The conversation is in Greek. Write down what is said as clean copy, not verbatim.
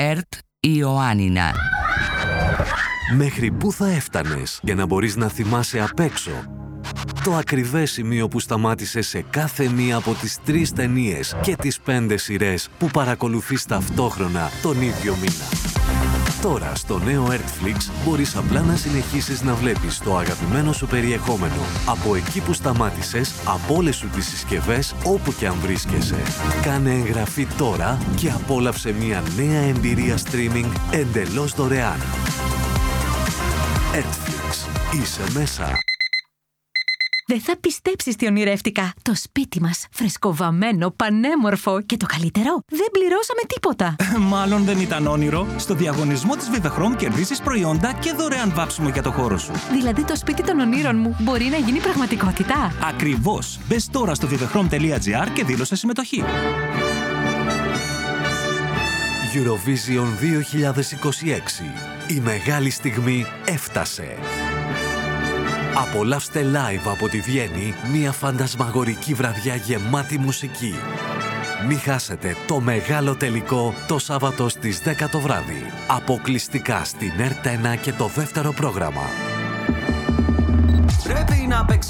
ΕΡΤ Ιωάννινα. Μέχρι πού θα έφτανες για να μπορείς να θυμάσαι απ' έξω το ακριβές σημείο που σταμάτησες σε κάθε μία από τις 3 ταινίες και τις 5 σειρές που παρακολουθείς ταυτόχρονα τον ίδιο μήνα? Τώρα στο νέο Netflix μπορείς απλά να συνεχίσεις να βλέπεις το αγαπημένο σου περιεχόμενο από εκεί που σταμάτησες, από όλες σου τις συσκευές, όπου και αν βρίσκεσαι. Κάνε εγγραφή τώρα και απόλαυσε μια νέα εμπειρία streaming εντελώς δωρεάν. Netflix. Είσαι μέσα. Δεν θα πιστέψεις τι ονειρεύτηκα. Το σπίτι μας, φρεσκοβαμμένο, πανέμορφο και το καλύτερο, δεν πληρώσαμε τίποτα. Μάλλον δεν ήταν όνειρο. Στο διαγωνισμό της Vivechrom κερδίσεις προϊόντα και δωρεάν βάψιμο για το χώρο σου. Δηλαδή το σπίτι των ονείρων μου μπορεί να γίνει πραγματικότητα. Ακριβώς. Μπες τώρα στο vivechrom.gr και δήλωσε συμμετοχή. Eurovision 2026. Η μεγάλη στιγμή έφτασε. Απολαύστε live από τη Βιέννη μια φαντασμαγορική βραδιά γεμάτη μουσική. Μη χάσετε το μεγάλο τελικό το Σάββατο στις 10 το βράδυ. Αποκλειστικά στην ΕΡΤ1 και το δεύτερο πρόγραμμα. Πρέπει να